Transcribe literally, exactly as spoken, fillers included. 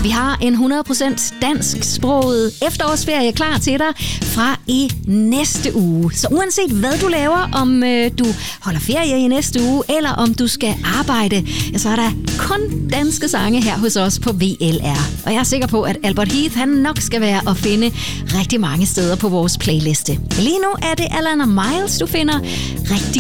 Vi har en hundrede procent dansksproget efterårsferie klar til dig fra i næste uge. Så uanset hvad du laver, om øh, du holder ferie i næste uge, eller om du skal arbejde, ja, så er der kun danske sange her hos os på V L R. Og jeg er sikker på, at Albert Heath han nok skal være at finde rigtig mange steder på vores playliste. Lige nu er det Alana Miles, du finder. Rigtig